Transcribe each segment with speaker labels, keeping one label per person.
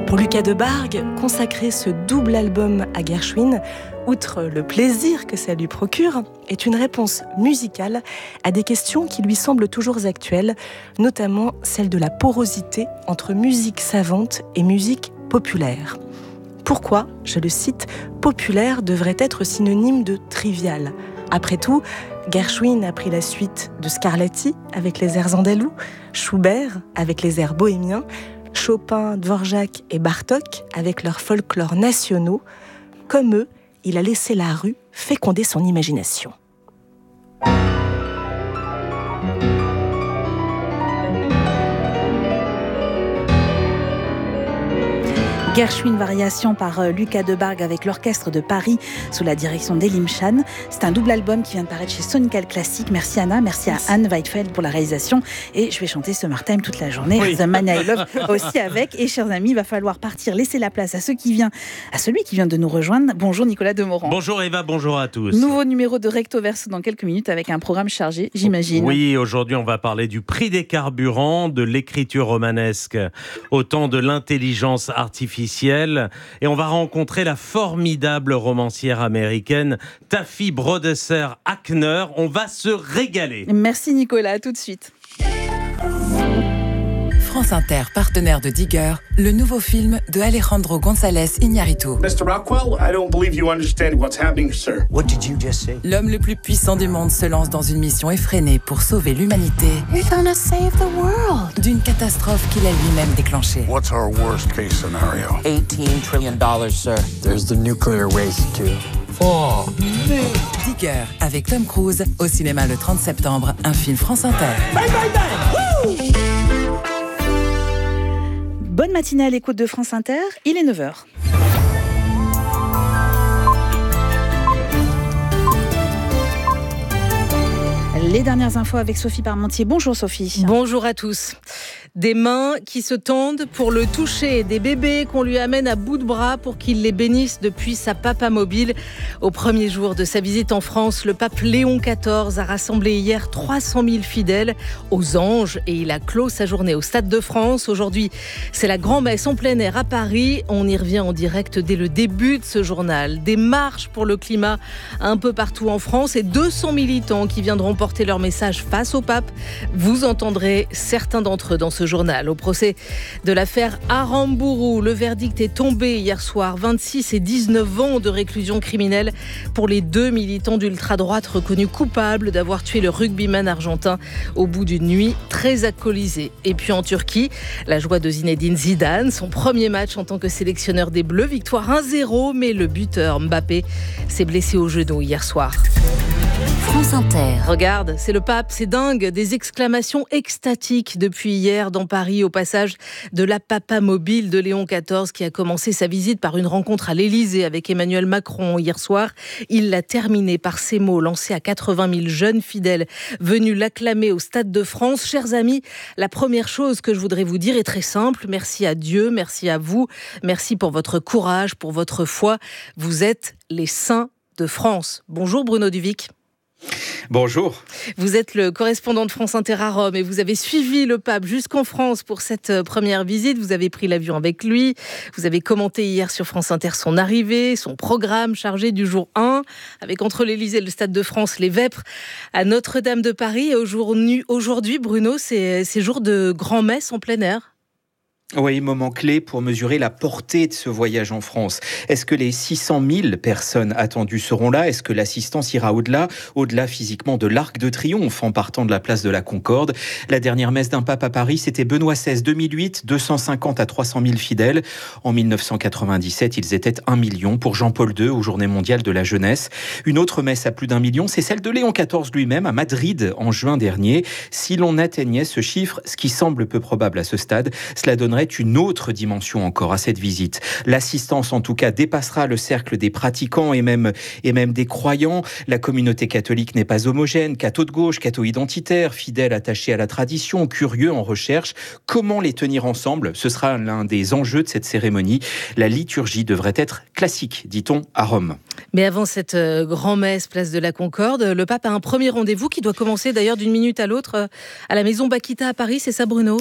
Speaker 1: Pour Lucas Debargue, consacrer ce double album à Gershwin, outre le plaisir que ça lui procure, est une réponse musicale à des questions qui lui semblent toujours actuelles, notamment celle de la porosité entre musique savante et musique populaire. Pourquoi, je le cite, populaire devrait être synonyme de trivial ? Après tout, Gershwin a pris la suite de Scarlatti avec les airs andalous, Schubert avec les airs bohémiens, Chopin, Dvorak et Bartók avec leurs folklores nationaux. Comme eux, il a laissé la rue féconder son imagination.
Speaker 2: Gershwin Variation par Lucas Debargue avec l'Orchestre de Paris sous la direction d'Elim Chan. C'est un double album qui vient de paraître chez Sonical Classic. Merci Anna, merci à Anne Weidfeld pour la réalisation. Et je vais chanter Summertime toute la journée. Oui. The Man I Love aussi avec. Et chers amis, il va falloir partir, laisser la place à celui qui vient de nous rejoindre. Bonjour Nicolas Demorand.
Speaker 3: Bonjour Eva, bonjour à tous.
Speaker 2: Nouveau numéro de Recto Verso dans quelques minutes avec un programme chargé, j'imagine.
Speaker 3: Oui, aujourd'hui on va parler du prix des carburants, de l'écriture romanesque, autant de l'intelligence artificielle. Et on va rencontrer la formidable romancière américaine Taffy Brodesser-Akner. On va se régaler.
Speaker 2: Merci Nicolas, à tout de suite.
Speaker 4: France Inter, partenaire de Digger, le nouveau film de Alejandro González Iñárritu.
Speaker 5: Mr. Rockwell, I don't believe you understand what's happening, sir.
Speaker 6: What did you just say?
Speaker 4: L'homme le plus puissant du monde se lance dans une mission effrénée pour sauver l'humanité.
Speaker 7: You're gonna save the world.
Speaker 4: D'une catastrophe qu'il a lui-même déclenchée.
Speaker 5: What's our worst case scenario?
Speaker 6: $18 trillion, sir. There's the nuclear waste, too.
Speaker 5: Oh,
Speaker 4: Digger, avec Tom Cruise, au cinéma le 30 septembre, un film France Inter.
Speaker 7: Bang, bang, bang. Woo!
Speaker 2: Bonne matinée à l'écoute de France Inter, il est 9h. Les dernières infos avec Sophie Parmentier. Bonjour Sophie.
Speaker 8: Bonjour à tous. Des mains qui se tendent pour le toucher, des bébés qu'on lui amène à bout de bras pour qu'il les bénisse depuis sa Papamobile. Au premier jour de sa visite en France, le pape Léon XIV a rassemblé hier 300 000 fidèles aux Anges et il a clos sa journée au Stade de France. Aujourd'hui, c'est la grand-messe en plein air à Paris. On y revient en direct dès le début de ce journal. Des marches pour le climat un peu partout en France et 200 militants qui viendront porter leur message face au pape. Vous entendrez certains d'entre eux dans ce journal. Au procès de l'affaire Aramburu, le verdict est tombé hier soir. 26 et 19 ans de réclusion criminelle pour les deux militants d'ultra-droite reconnus coupables d'avoir tué le rugbyman argentin au bout d'une nuit très alcoolisée. Et puis en Turquie, la joie de Zinedine Zidane, son premier match en tant que sélectionneur des Bleus, victoire 1-0, mais le buteur Mbappé s'est blessé au genou hier soir.
Speaker 7: France Inter.
Speaker 8: Regarde, c'est le pape, c'est dingue. Des exclamations extatiques depuis hier dans Paris au passage de la Papamobile de Léon XIV qui a commencé sa visite par une rencontre à l'Élysée avec Emmanuel Macron hier soir. Il l'a terminé par ces mots lancés à 80 000 jeunes fidèles venus l'acclamer au Stade de France. Chers amis, la première chose que je voudrais vous dire est très simple. Merci à Dieu, merci à vous, merci pour votre courage, pour votre foi. Vous êtes les saints de France. Bonjour Bruno Duvic.
Speaker 9: Bonjour.
Speaker 8: Vous êtes le correspondant de France Inter à Rome et vous avez suivi le pape jusqu'en France pour cette première visite. Vous avez pris l'avion avec lui. Vous avez commenté hier sur France Inter son arrivée, son programme chargé du jour 1, avec entre l'Élysée et le Stade de France, les Vêpres à Notre-Dame de Paris. Et aujourd'hui, Bruno, c'est jour de grand-messe en plein air.
Speaker 9: Oui, moment clé pour mesurer la portée de ce voyage en France. Est-ce que les 600 000 personnes attendues seront là ? Est-ce que l'assistance ira au-delà physiquement de l'Arc de Triomphe en partant de la place de la Concorde ? La dernière messe d'un pape à Paris, c'était Benoît XVI 2008, 250 à 300 000 fidèles. En 1997, ils étaient 1 million pour Jean-Paul II aux Journées mondiales de la jeunesse. Une autre messe à plus d'1 million, c'est celle de Léon XIV lui-même à Madrid en juin dernier. Si l'on atteignait ce chiffre, ce qui semble peu probable à ce stade, cela donnerait une autre dimension encore à cette visite. L'assistance, en tout cas, dépassera le cercle des pratiquants et même des croyants. La communauté catholique n'est pas homogène, catho de gauche, catho identitaire, fidèles attachés à la tradition, curieux en recherche. Comment les tenir ensemble ? Ce sera l'un des enjeux de cette cérémonie. La liturgie devrait être classique, dit-on, à Rome.
Speaker 8: Mais avant cette grand-messe, place de la Concorde, le pape a un premier rendez-vous qui doit commencer d'ailleurs d'une minute à l'autre à la maison Bakita à Paris, c'est ça Bruno ?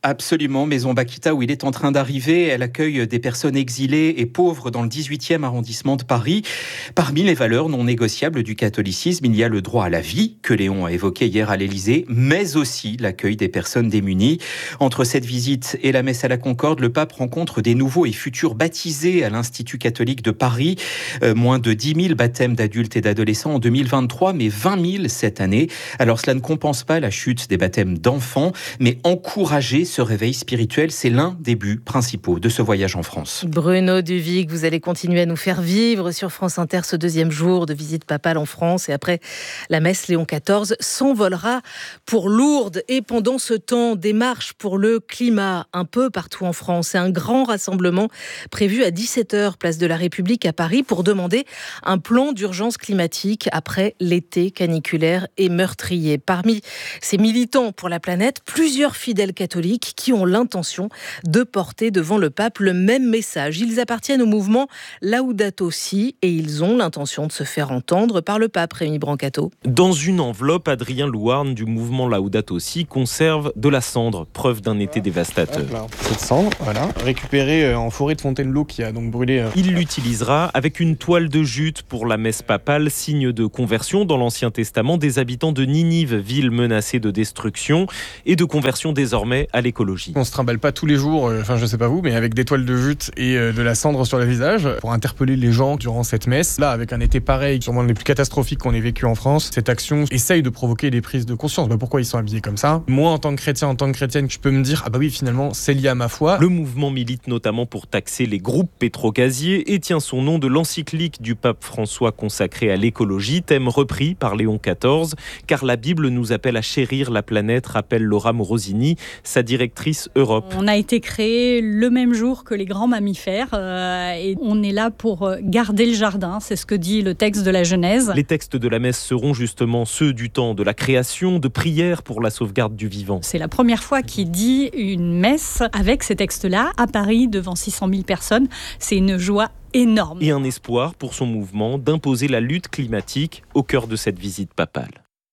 Speaker 9: Absolument, Maison Bakita où il est en train d'arriver. Elle accueille des personnes exilées et pauvres dans le 18e arrondissement de Paris. Parmi les valeurs non négociables du catholicisme, il y a le droit à la vie, que Léon a évoqué hier à l'Élysée, mais aussi l'accueil des personnes démunies. Entre cette visite et la messe à la Concorde, le pape rencontre des nouveaux et futurs baptisés à l'Institut catholique de Paris. Moins de 10 000 baptêmes d'adultes et d'adolescents en 2023, mais 20 000 cette année. Alors cela ne compense pas la chute des baptêmes d'enfants, mais encourager ce réveil spirituel, c'est l'un des buts principaux de ce voyage en France.
Speaker 8: Bruno Duvic, vous allez continuer à nous faire vivre sur France Inter ce deuxième jour de visite papale en France. Et après la messe, Léon XIV s'envolera pour Lourdes. Et pendant ce temps, des marches pour le climat un peu partout en France. C'est un grand rassemblement prévu à 17h, place de la République à Paris, pour demander un plan d'urgence climatique après l'été caniculaire et meurtrier. Parmi ces militants pour la planète, plusieurs fidèles catholiques qui ont l'intention de porter devant le pape le même message. Ils appartiennent au mouvement Laudato Si et ils ont l'intention de se faire entendre par le pape. Rémi Brancato.
Speaker 10: Dans une enveloppe, Adrien Louarn du mouvement Laudato Si conserve de la cendre, preuve d'un été dévastateur.
Speaker 11: Cette cendre, récupérée en forêt de Fontainebleau qui a donc brûlé.
Speaker 10: Il l'utilisera avec une toile de jute pour la messe papale, signe de conversion dans l'Ancien Testament des habitants de Ninive, ville menacée de destruction et de conversion désormais à l'écologie.
Speaker 11: On ne se trimballe pas tous les jours, je sais pas vous, mais avec des toiles de jute et de la cendre sur le visage pour interpeller les gens durant cette messe. Là, avec un été pareil, sûrement les plus catastrophiques qu'on ait vécu en France, cette action essaye de provoquer des prises de conscience. Pourquoi ils sont habillés comme ça ? Moi, en tant que chrétien, en tant que chrétienne, je peux me dire, oui, finalement, c'est lié à ma foi.
Speaker 10: Le mouvement milite notamment pour taxer les groupes pétrogasiers et tient son nom de l'encyclique du pape François consacrée à l'écologie, thème repris par Léon XIV, car la Bible nous appelle à chérir la planète, rappelle Laura Morosini, sa directrice Europe.
Speaker 12: On a été créé le même jour que les grands mammifères et on est là pour garder le jardin, c'est ce que dit le texte de la Genèse.
Speaker 10: Les textes de la messe seront justement ceux du temps de la création, de prière pour la sauvegarde du vivant.
Speaker 12: C'est la première fois qu'il dit une messe avec ces textes-là à Paris devant 600 000 personnes. C'est une joie énorme.
Speaker 10: Et un espoir pour son mouvement d'imposer la lutte climatique au cœur de cette visite papale.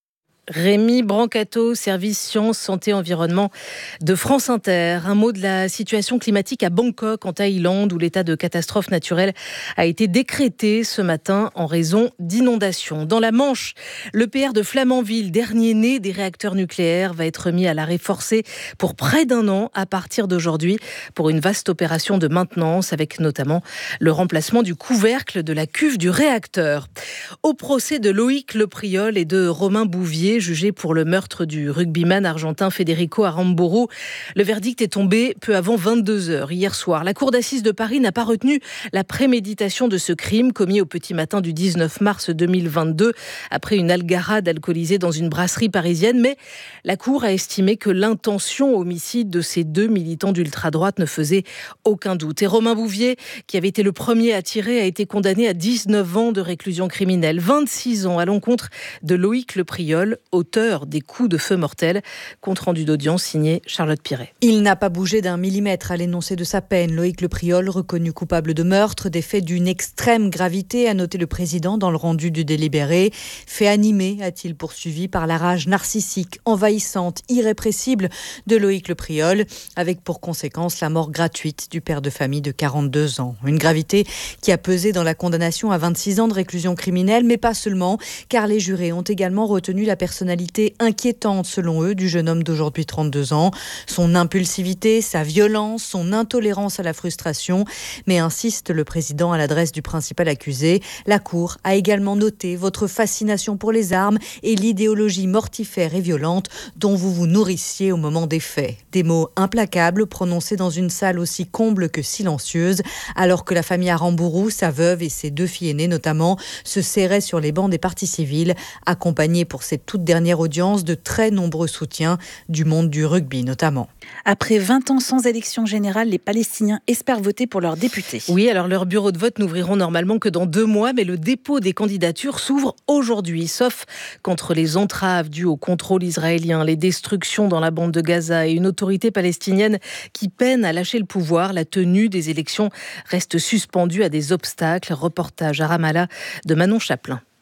Speaker 8: Rémi Brancato, service Sciences, Santé, Environnement de France Inter. Un mot de la situation climatique à Bangkok, en Thaïlande, où l'état de catastrophe naturelle a été décrété ce matin en raison d'inondations. Dans la Manche, l'EPR de Flamanville, dernier né des réacteurs nucléaires, va être mis à l'arrêt forcé pour près d'1 an à partir d'aujourd'hui pour une vaste opération de maintenance avec notamment le remplacement du couvercle de la cuve du réacteur. Au procès de Loïc Lepriol et de Romain Bouvier, jugé pour le meurtre du rugbyman argentin Federico Aramburu. Le verdict est tombé peu avant 22h hier soir. La cour d'assises de Paris n'a pas retenu la préméditation de ce crime commis au petit matin du 19 mars 2022 après une algarade alcoolisée dans une brasserie parisienne, mais la cour a estimé que l'intention homicide de ces 2 militants d'ultra-droite ne faisait aucun doute. Et Romain Bouvier, qui avait été le premier à tirer, a été condamné à 19 ans de réclusion criminelle, 26 ans à l'encontre de Loïc Lepriol, auteur des coups de feu mortels. Compte rendu d'audience signé Charlotte Piret.
Speaker 13: Il n'a pas bougé d'un millimètre à l'énoncé de sa peine. Loïc Lepriol, reconnu coupable de meurtre, des faits d'une extrême gravité, a noté le président dans le rendu du délibéré. Fait animé, a-t-il poursuivi, par la rage narcissique, envahissante, irrépressible de Loïc Lepriol, avec pour conséquence la mort gratuite du père de famille de 42 ans. Une gravité qui a pesé dans la condamnation à 26 ans de réclusion criminelle, mais pas seulement, car les jurés ont également retenu la personnalité inquiétante, selon eux, du jeune homme d'aujourd'hui 32 ans. Son impulsivité, sa violence, son intolérance à la frustration. Mais insiste le président à l'adresse du principal accusé. La Cour a également noté votre fascination pour les armes et l'idéologie mortifère et violente dont vous vous nourrissiez au moment des faits. Des mots implacables prononcés dans une salle aussi comble que silencieuse, alors que la famille Aramburu, sa veuve et ses 2 filles aînées notamment, se serraient sur les bancs des parties civiles, accompagnés pour cette toute dernière audience de très nombreux soutiens du monde du rugby notamment.
Speaker 2: Après 20 ans sans élection générale, les Palestiniens espèrent voter pour leurs députés.
Speaker 8: Oui, alors leurs bureaux de vote n'ouvriront normalement que dans 2 mois, mais le dépôt des candidatures s'ouvre aujourd'hui, sauf contre les entraves dues au contrôle israélien, les destructions dans la bande de Gaza et une autorité palestinienne qui peine à lâcher le pouvoir. La tenue des élections reste suspendue à des obstacles. Reportage à Ramallah de Manon Chaplin.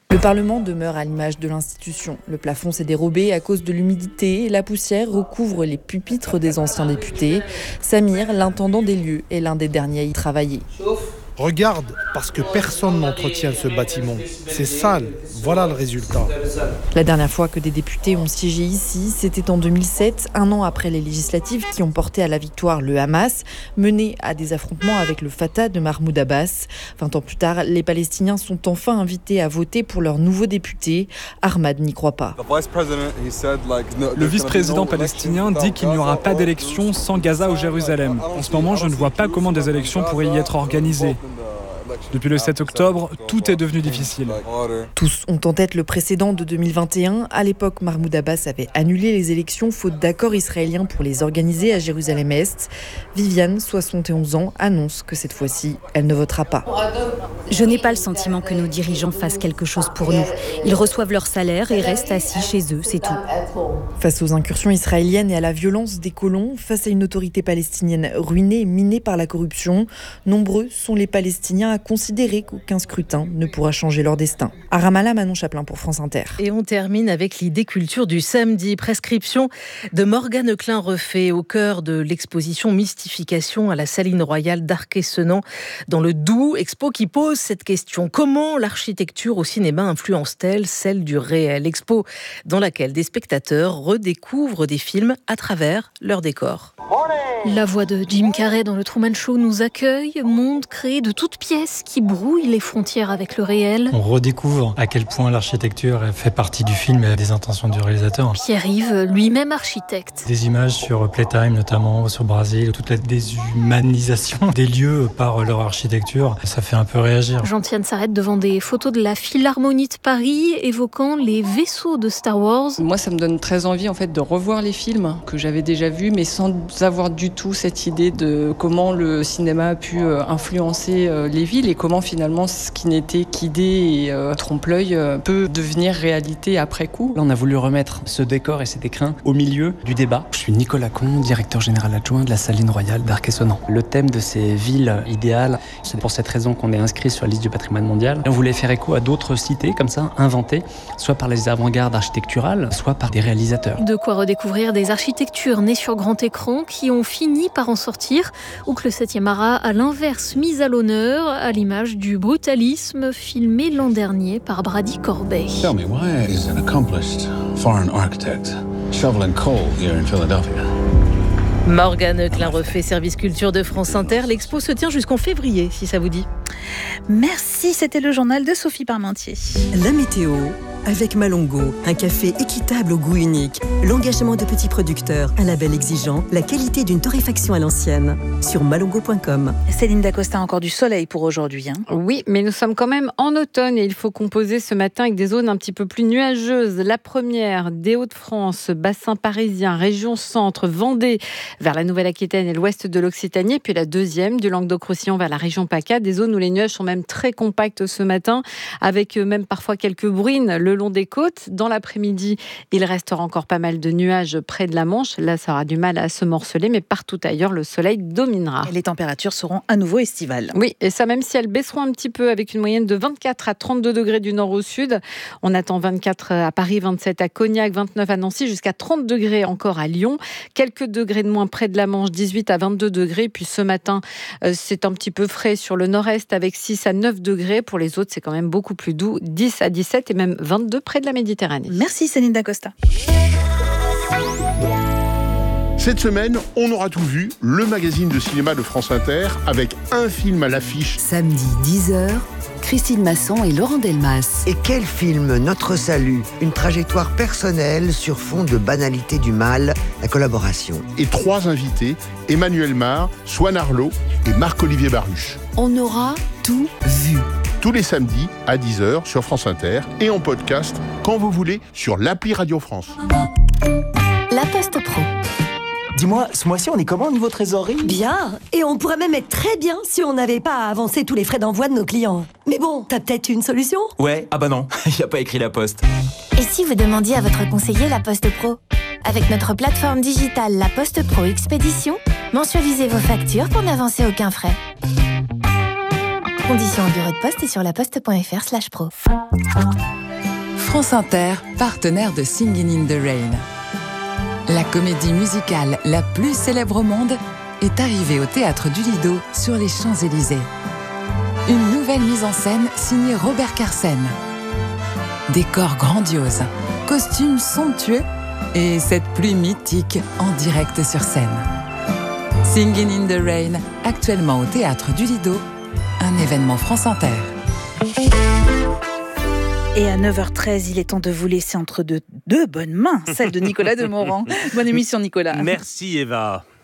Speaker 14: Le Parlement demeure à l'image de l'institution. Le plafond s'est dérobé à cause de l'humidité et la poussière recouvre les pupitres des anciens députés. Samir, l'intendant des lieux, est l'un des derniers à y travailler.
Speaker 15: Regarde, parce que personne n'entretient ce bâtiment. C'est sale, voilà le résultat.
Speaker 14: La dernière fois que des députés ont siégé ici, c'était en 2007, un an après les législatives qui ont porté à la victoire le Hamas, mené à des affrontements avec le Fatah de Mahmoud Abbas. 20 ans plus tard, les Palestiniens sont enfin invités à voter pour leur nouveau député. Ahmad n'y croit pas.
Speaker 16: Le vice-président palestinien dit qu'il n'y aura pas d'élection sans Gaza ou Jérusalem. En ce moment, je ne vois pas comment des élections pourraient y être organisées. Depuis le 7 octobre, tout est devenu difficile.
Speaker 14: Tous ont en tête le précédent de 2021. À l'époque, Mahmoud Abbas avait annulé les élections faute d'accord israélien pour les organiser à Jérusalem-Est. Viviane, 71 ans, annonce que cette fois-ci, elle ne votera pas.
Speaker 17: Je n'ai pas le sentiment que nos dirigeants fassent quelque chose pour nous. Ils reçoivent leur salaire et restent assis chez eux, c'est tout.
Speaker 14: Face aux incursions israéliennes et à la violence des colons, face à une autorité palestinienne ruinée et minée par la corruption, nombreux sont les Palestiniens à considérer qu'aucun scrutin ne pourra changer leur destin. À Ramallah, Manon Chaplin pour France Inter.
Speaker 8: Et on termine avec l'idée culture du samedi. Prescription de Morgane Klein-Refait au cœur de l'exposition Mystification à la Saline Royale d'Arc-et-Senans dans le Doubs. Expo qui pose cette question. Comment l'architecture au cinéma influence-t-elle celle du réel? Expo dans laquelle des spectateurs redécouvrent des films à travers leur décor.
Speaker 17: La voix de Jim Carrey dans le Truman Show nous accueille, monde créé de toutes pièces qui brouillent les frontières avec le réel.
Speaker 18: On redécouvre à quel point l'architecture fait partie du film et des intentions du réalisateur.
Speaker 17: Pierre-Yves, lui-même architecte.
Speaker 18: Des images sur Playtime notamment, sur Brasil, toute la déshumanisation des lieux par leur architecture, ça fait un peu réagir.
Speaker 17: Jean-Tienne s'arrête devant des photos de la Philharmonie de Paris évoquant les vaisseaux de Star Wars.
Speaker 19: Moi, ça me donne très envie en fait de revoir les films que j'avais déjà vus, mais sans avoir du tout cette idée de comment le cinéma a pu influencer les villes et comment finalement ce qui n'était qu'idée et trompe-l'œil peut devenir réalité après coup.
Speaker 20: Là, on a voulu remettre ce décor et cet écrin au milieu du débat. Je suis Nicolas Con, directeur général adjoint de la Saline Royale d'Arc-et-Senans. Le thème de ces villes idéales, c'est pour cette raison qu'on est inscrit sur la liste du patrimoine mondial. Et on voulait faire écho à d'autres cités comme ça, inventées, soit par les avant-gardes architecturales, soit par des réalisateurs.
Speaker 17: De quoi redécouvrir des architectures nées sur grand écran qui ont fini par en sortir, ou que le 7e art à l'inverse mis à l'honneur, à l'image du brutalisme filmé l'an dernier par Brady Corbet.
Speaker 5: Tell me, why is an accomplished foreign architect shoveling coal here in Philadelphia?
Speaker 8: Morgane Klein-Refait, service culture de France Inter. L'expo se tient jusqu'en février, si ça vous dit.
Speaker 2: Merci, c'était le journal de Sophie Parmentier.
Speaker 21: La météo avec Malongo, un café équitable au goût unique, l'engagement de petits producteurs, un label exigeant, la qualité d'une torréfaction à l'ancienne. Sur malongo.com.
Speaker 2: Céline Dacosta, encore du soleil pour aujourd'hui.
Speaker 22: Oui, mais nous sommes quand même en automne et il faut composer ce matin avec des zones un petit peu plus nuageuses. La première, des Hauts-de-France, bassin parisien, région centre, Vendée, vers la Nouvelle-Aquitaine et l'ouest de l'Occitanie. Puis la deuxième, du Languedoc-Roussillon vers la région PACA, des zones où les nuages sont même très compacts ce matin, avec même parfois quelques bruines le long des côtes. Dans l'après-midi, il restera encore pas mal de nuages près de la Manche. Là, ça aura du mal à se morceler, mais partout ailleurs, le soleil dominera.
Speaker 2: Et les températures seront à nouveau estivales.
Speaker 22: Oui, et ça même si elles baisseront un petit peu, avec une moyenne de 24 à 32 degrés du nord au sud. On attend 24 à Paris, 27 à Cognac, 29 à Nancy, jusqu'à 30 degrés encore à Lyon. Quelques degrés de moins près de la Manche, 18 à 22 degrés. Puis ce matin, c'est un petit peu frais sur le nord-est, avec 6 à 9 degrés. Pour les autres, c'est quand même beaucoup plus doux, 10 à 17 et même 22 près de la Méditerranée.
Speaker 2: Merci Céline Dacosta.
Speaker 23: Cette semaine, on aura tout vu, le magazine de cinéma de France Inter, avec un film à l'affiche.
Speaker 7: Samedi 10h, Christine Masson et Laurent Delmas.
Speaker 24: Et quel film, Notre Salut, une trajectoire personnelle sur fond de banalité du mal, la collaboration.
Speaker 23: Et 3 invités, Emmanuel Mar, Swan Arlo et Marc-Olivier Baruch.
Speaker 7: On aura tout vu.
Speaker 23: Tous les samedis à 10h sur France Inter et en podcast quand vous voulez sur l'appli Radio France.
Speaker 7: La Poste Pro.
Speaker 25: Dis-moi, ce mois-ci, on est comment au niveau trésorerie ?
Speaker 26: Bien, et on pourrait même être très bien si on n'avait pas à avancer tous les frais d'envoi de nos clients. Mais bon, t'as peut-être une solution ?
Speaker 25: Ouais, ah bah non, il n'y a pas écrit La Poste.
Speaker 27: Et si vous demandiez à votre conseiller La Poste Pro ? Avec notre plateforme digitale La Poste Pro Expédition, mensualisez vos factures pour n'avancer aucun frais. Conditions en bureau de poste et sur laposte.fr/pro.
Speaker 1: France Inter, partenaire de Singing in the Rain. La comédie musicale la plus célèbre au monde est arrivée au Théâtre du Lido sur les Champs-Élysées. Une nouvelle mise en scène signée Robert Carsen. Décor grandiose, costumes somptueux et cette pluie mythique en direct sur scène. Singing in the Rain, actuellement au Théâtre du Lido, un événement France Inter.
Speaker 2: Et à 9h13, il est temps de vous laisser entre deux bonnes mains, celle de Nicolas Demorand. Bonne émission, Nicolas.
Speaker 3: Merci Eva.